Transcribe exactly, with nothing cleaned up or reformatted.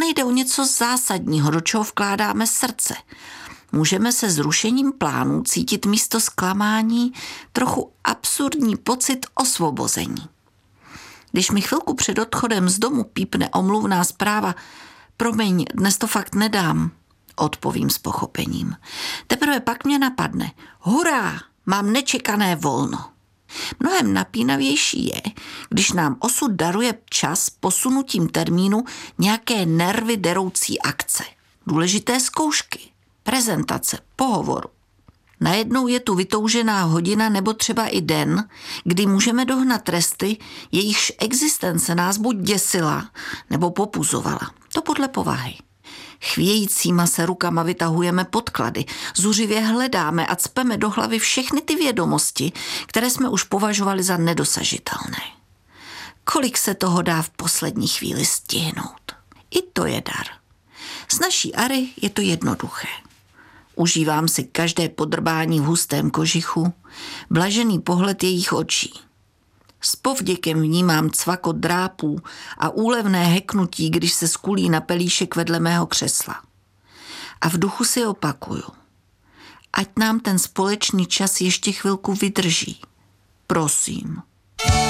nejde o něco zásadního, do čeho vkládáme srdce. Můžeme se zrušením plánů cítit místo zklamání trochu absurdní pocit osvobození. Když mi chvilku před odchodem z domu pípne omluvná zpráva, promiň, dnes to fakt nedám, odpovím s pochopením. Teprve pak mě napadne, hurá, mám nečekané volno. Mnohem napínavější je, když nám osud daruje čas posunutím termínu nějaké nervy deroucí akce. Důležité zkoušky, prezentace, pohovoru. Najednou je tu vytoužená hodina nebo třeba i den, kdy můžeme dohnat tresty, jejichž existence nás buď děsila nebo popuzovala. To podle povahy. Chvějícíma se rukama vytahujeme podklady, zuřivě hledáme a cpeme do hlavy všechny ty vědomosti, které jsme už považovali za nedosažitelné. Kolik se toho dá v poslední chvíli stihnout? I to je dar. S naší Ary je to jednoduché. Užívám si každé podrbání v hustém kožichu, blažený pohled jejich očí. S povděkem vnímám cvakot drápů a úlevné heknutí, když se skulí na pelíšek vedle mého křesla. A v duchu si opakuju. Ať nám ten společný čas ještě chvilku vydrží. Prosím.